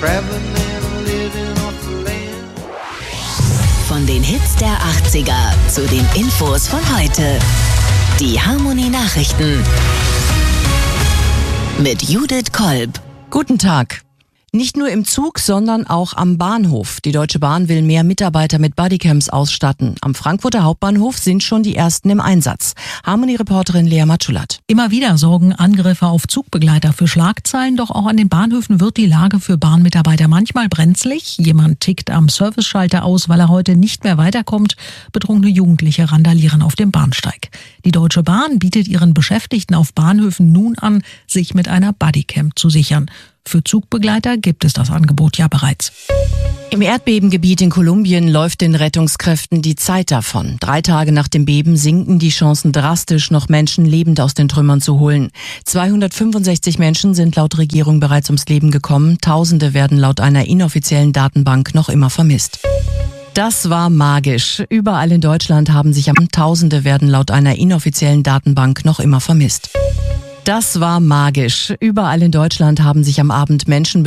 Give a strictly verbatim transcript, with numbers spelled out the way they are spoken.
Von den Hits der achtziger zu den Infos von heute. Die Harmony Nachrichten mit Judith Kolb. Guten Tag. Nicht nur im Zug, sondern auch am Bahnhof. Die Deutsche Bahn will mehr Mitarbeiter mit Bodycams ausstatten. Am Frankfurter Hauptbahnhof sind schon die ersten im Einsatz. Harmony-Reporterin Lea Matschulat. Immer wieder sorgen Angriffe auf Zugbegleiter für Schlagzeilen, doch auch an den Bahnhöfen wird die Lage für Bahnmitarbeiter manchmal brenzlig. Jemand tickt am Serviceschalter aus, weil er heute nicht mehr weiterkommt. Betrunkene Jugendliche randalieren auf dem Bahnsteig. Die Deutsche Bahn bietet ihren Beschäftigten auf Bahnhöfen nun an, sich mit einer Bodycam zu sichern. Für Zugbegleiter gibt es das Angebot ja bereits. Im Erdbebengebiet in Kolumbien läuft den Rettungskräften die Zeit davon. Drei Tage nach dem Beben sinken die Chancen drastisch, noch Menschen lebend aus den Trümmern zu holen. zweihundertfünfundsechzig Menschen sind laut Regierung bereits ums Leben gekommen. Tausende werden laut einer inoffiziellen Datenbank noch immer vermisst. Das war magisch. Überall in Deutschland haben sich am Tausende werden laut einer inoffiziellen Datenbank noch immer vermisst. Das war magisch. Überall in Deutschland haben sich am Abend Menschen